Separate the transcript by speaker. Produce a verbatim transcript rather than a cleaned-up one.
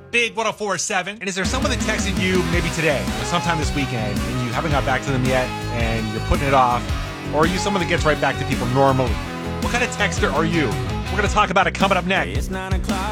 Speaker 1: Big one oh four point seven. And is there someone that texted you maybe today or sometime this weekend and you haven't got back to them yet and you're putting it off? Or are you someone that gets right back to people normally? What kind of texter are you? We're going to talk about it coming up next.
Speaker 2: It's nine o'clock.